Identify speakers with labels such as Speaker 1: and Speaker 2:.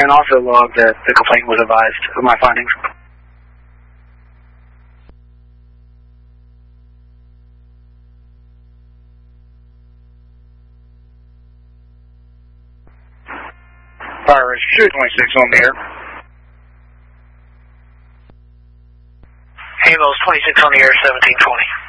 Speaker 1: and also log that the complaint was advised of my findings. Fire rescue 26 on the air.
Speaker 2: Amos 26 on the air, 1720.